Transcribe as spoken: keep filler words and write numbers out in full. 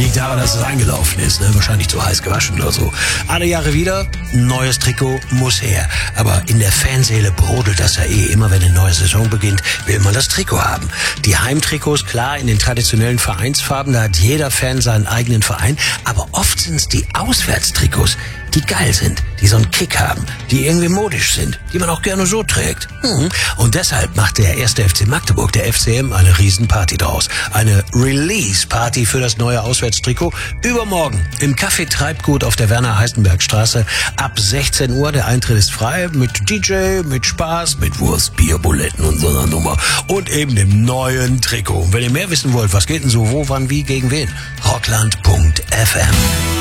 Liegt daran, dass es eingelaufen ist, ne? Wahrscheinlich zu heiß gewaschen oder so. Alle Jahre wieder, ein neues Trikot muss her. Aber in der Fanseele brodelt das ja eh. Immer wenn eine neue Saison beginnt, will man das Trikot haben. Die Heimtrikots, klar, in den traditionellen Vereinsfarben, da hat jeder Fan seinen eigenen Verein. Aber oft sind es die Auswärtstrikots, die geil sind, die so einen Kick haben, die irgendwie modisch sind, die man auch gerne so trägt. Mhm. Und deshalb macht der erste F C Magdeburg, der F C M, eine Riesenparty draus. Eine Release-Party für das neue Auswärtstrikot. Übermorgen im Café Treibgut auf der Werner-Heißenberg-Straße ab sechzehn Uhr. Der Eintritt ist frei mit D J, mit Spaß, mit Wurst, Bier, Buletten und so einer Nummer. Und eben dem neuen Trikot. Und wenn ihr mehr wissen wollt, was geht denn so, wo, wann, wie, gegen wen? rockland punkt f m